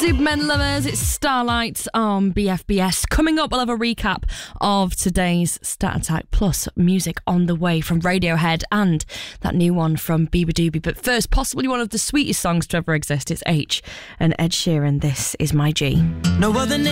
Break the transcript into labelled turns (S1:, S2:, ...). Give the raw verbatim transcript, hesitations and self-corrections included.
S1: Supermen lovers, it's Starlight on B F B S. Coming up, we'll have a recap of today's Stat Attack, plus music on the way from Radiohead and that new one from Bieber Doobie. But first, possibly one of the sweetest songs to ever exist. It's H and Ed Sheeran. This is My G.
S2: No other name